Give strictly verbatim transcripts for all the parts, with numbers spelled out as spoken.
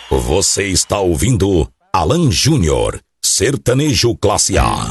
Você está ouvindo Alan Júnior, sertanejo classe A.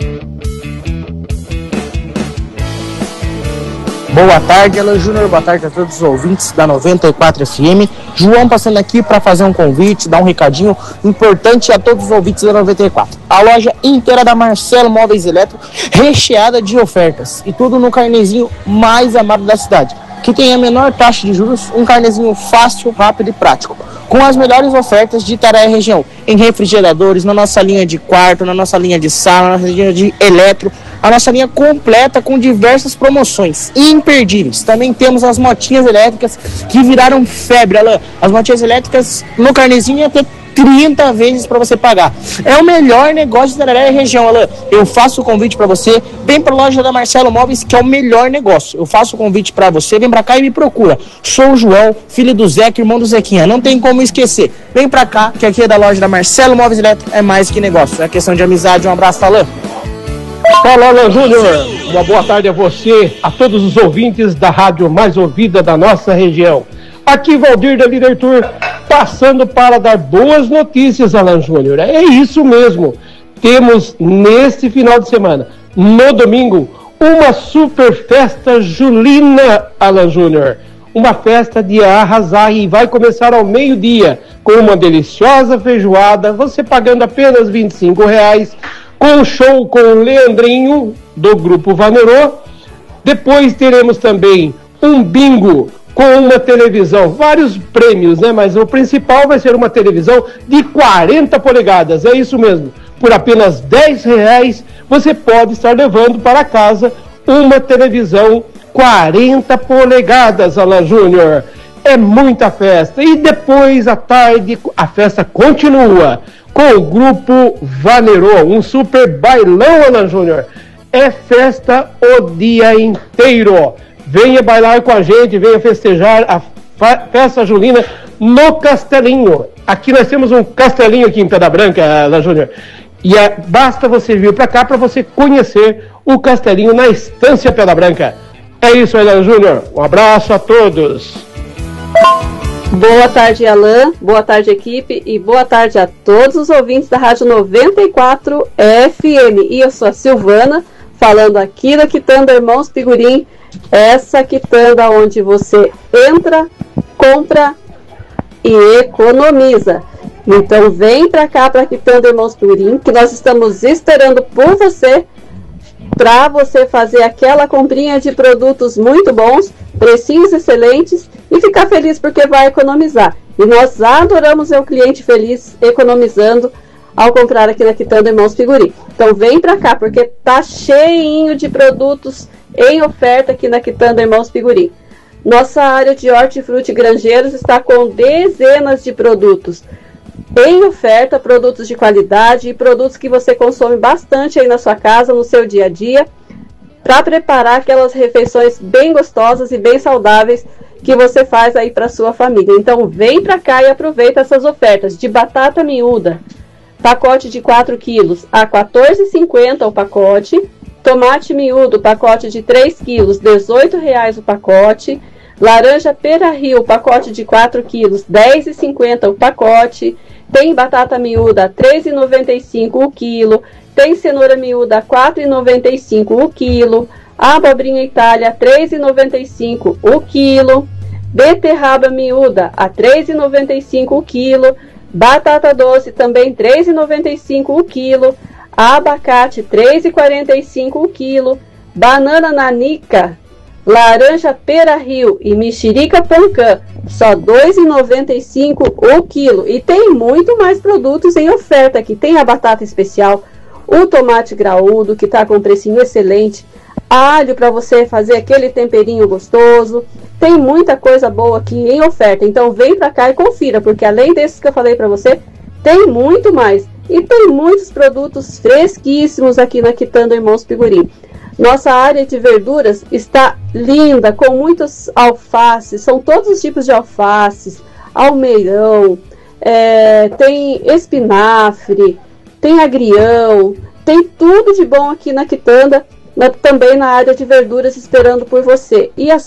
Boa tarde, Alan Júnior, boa tarde a todos os ouvintes da noventa e quatro F M. João passando aqui para fazer um convite, dar um recadinho importante a todos os ouvintes da noventa e quatro. A loja inteira da Marcelo Móveis Eletro, recheada de ofertas, e tudo no carnezinho mais amado da cidade, que tem a menor taxa de juros, um carnezinho fácil, rápido e prático, com as melhores ofertas de Itaré região, em refrigeradores, na nossa linha de quarto, na nossa linha de sala, na nossa linha de eletro, a nossa linha completa com diversas promoções imperdíveis. Também temos as motinhas elétricas que viraram febre, Alain. As motinhas elétricas no carnezinho ia ter trinta vezes para você pagar. É o melhor negócio da Itaré região, Alain. Eu faço o convite para você, vem para a loja da Marcelo Móveis, que é o melhor negócio. Eu faço o convite para você, vem para cá e me procura. Sou o João, filho do Zeca, irmão do Zequinha. Não tem como esquecer. Vem para cá, que aqui é da loja da Marcelo Móveis Eletro, é mais que negócio. É questão de amizade. Um abraço, Alain. Fala, Alan Júnior, uma boa tarde a você, a todos os ouvintes da rádio mais ouvida da nossa região. Aqui Valdir da Líder Tour, passando para dar boas notícias, Alan Júnior. É isso mesmo, temos neste final de semana, no domingo, uma super festa julina, Alan Júnior. Uma festa de arrasar e vai começar ao meio-dia, com uma deliciosa feijoada, você pagando apenas vinte e cinco reais, com show com o Leandrinho, do Grupo Vanerô. Depois teremos também um bingo com uma televisão, vários prêmios, né? Mas o principal vai ser uma televisão de quarenta polegadas, é isso mesmo. Por apenas dez reais, você pode estar levando para casa uma televisão quarenta polegadas, Alan Júnior. É muita festa. E depois, à tarde, a festa continua com o Grupo Vanerô, um super bailão, Alan Júnior. É festa o dia inteiro. Venha bailar com a gente, venha festejar a festa julina no Castelinho. Aqui nós temos um castelinho aqui em Pedra Branca, Alan Júnior. E é, basta você vir para cá para você conhecer o Castelinho na Estância Pedra Branca. É isso, Alan Júnior. Um abraço a todos. Boa tarde, Alan, boa tarde, equipe, e boa tarde a todos os ouvintes da Rádio noventa e quatro F M. E eu sou a Silvana, falando aqui da Quitanda Irmãos Pigurim, essa quitanda onde você entra, compra e economiza. Então vem pra cá, pra Quitanda Irmãos Pigurim, que nós estamos esperando por você, para você fazer aquela comprinha de produtos muito bons, precinhos excelentes e ficar feliz porque vai economizar. E nós adoramos ver o cliente feliz economizando ao comprar aqui na Quitanda Irmãos Pigurim. Então vem pra cá porque tá cheinho de produtos em oferta aqui na Quitanda Irmãos Pigurim. Nossa área de hortifruti granjeiros está com dezenas de produtos em oferta, produtos de qualidade e produtos que você consome bastante aí na sua casa, no seu dia a dia, para preparar aquelas refeições bem gostosas e bem saudáveis que você faz aí para sua família. Então vem para cá e aproveita essas ofertas de batata miúda, pacote de quatro quilos a quatorze reais e cinquenta centavos o pacote, tomate miúdo, pacote de três quilos, dezoito reais o pacote, laranja pera-rio, pacote de quatro quilos, dez reais e cinquenta centavos o pacote, tem batata miúda três reais e noventa e cinco centavos o quilo, tem cenoura miúda quatro reais e noventa e cinco centavos o quilo, abobrinha Itália três reais e noventa e cinco centavos o quilo, beterraba miúda a três reais e noventa e cinco centavos o quilo, batata doce também três reais e noventa e cinco centavos o quilo, abacate três reais e quarenta e cinco centavos o quilo, banana nanica, laranja pera-rio e mexerica poncã, só dois reais e noventa e cinco centavos o quilo. E tem muito mais produtos em oferta aqui. Tem a batata especial, o tomate graúdo, que está com um precinho excelente, alho para você fazer aquele temperinho gostoso. Tem muita coisa boa aqui em oferta. Então vem para cá e confira, porque além desses que eu falei para você, tem muito mais. E tem muitos produtos fresquíssimos aqui na Quitanda Irmãos Pigurim. Nossa área de verduras está linda, com muitos alfaces, são todos os tipos de alfaces, almeirão, é, tem espinafre, tem agrião, tem tudo de bom aqui na Quitanda, na, também na área de verduras esperando por você. E as